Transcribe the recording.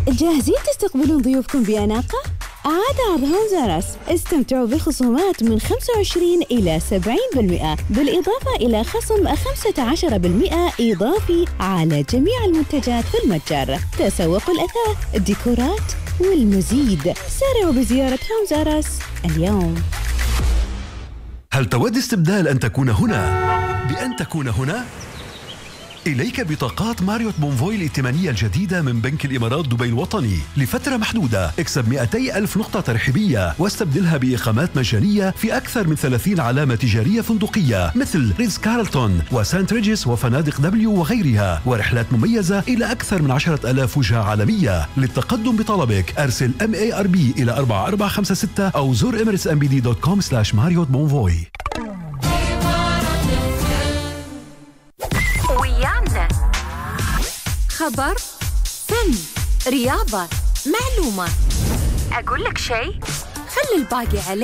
جاهزين تستقبلون ضيوفكم بأناقة؟ عاد عرض هومز آر أس، استمتعوا بخصومات من 25 إلى 70%، بالإضافة إلى خصم 15% إضافي على جميع المنتجات في المتجر. تسوقوا الأثاث، الديكورات والمزيد. سارعوا بزيارة هومز آر أس اليوم. هل تود استبدال أن تكون هنا بأن تكون هنا؟ إليك بطاقات ماريوت بونفوي الائتمانية الجديدة من بنك الإمارات دبي الوطني لفترة محدودة. اكسب 200,000 نقطة ترحيبية واستبدلها بإقامات مجانية في أكثر من 30 علامة تجارية فندقية مثل ريتز كارلتون وسانت ريجيس وفنادق دبليو وغيرها، ورحلات مميزة إلى أكثر من 10,000 وجهة عالمية. للتقدم بطلبك أرسل MARB إلى 4456 أو زور emiratesmbd.com/marriott-bonvoy. خبر، فن، رياضة، معلومة. أقول لك شيء؟ خلي الباقي عليه.